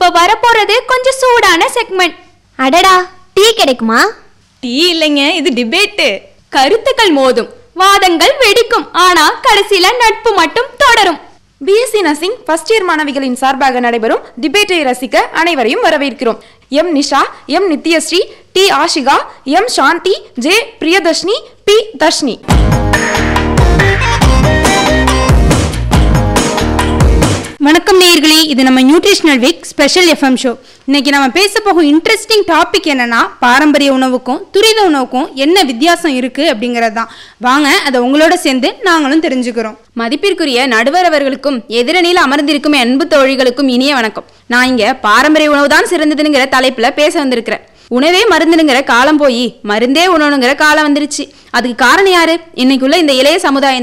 இப்ப வரப்போறது கொஞ்சம் சூடான செக்மெண்ட். அடடா, டீ கிடைக்குமா? டீ இல்லைங்க, இது டிபேட்டு. கருத்துக்கள் மோதும், வாதங்கள் வெடிக்கும், ஆனா கடைசியில நட்பு மட்டும் தொடரும். பிஎஸ்சி நர்சிங் ஃபர்ஸ்ட் இயர் மாணவிகளின் சார்பாக நடைபெறும் டிபேட்டை ரசிக்க அனைவரையும் வரவேற்கிறோம். M Nisha, M Nithyasri, D Ashika, M சாந்தி, ஜே பிரியதர்ஷினி, பி தர்ஷினி. வணக்கம் நேயர்களே, இது நம்ம nutritional week special FM show. இன்னைக்கு நம்ம பேச போகும் இன்ட்ரெஸ்டிங் டாபிக் என்னன்னா, பாரம்பரிய உணவுக்கும் துரித உணவுக்கும் என்ன வித்தியாசம் இருக்கு அப்படிங்கிறது தான். வாங்க அதை உங்களோட சேர்ந்து நாங்களும் தெரிஞ்சுக்கிறோம். மதிப்பிற்குரிய நடுவர் அவர்களுக்கும் எதிரணியில் அமர்ந்திருக்கும் அன்பு தோழிகளுக்கும் இனிய வணக்கம். நான் இங்க பாரம்பரிய உணவு தான் சிறந்ததுங்கிற தலைப்புல பேச வந்திருக்கிறேன். உணவே மருந்துங்கிற காலம் போய் மருந்தே உணவுங்கிற காலம் வந்துருச்சு. அதுக்கு காரணம் யாரு? இன்னைக்குள்ள இந்த இளைய சமுதாயம்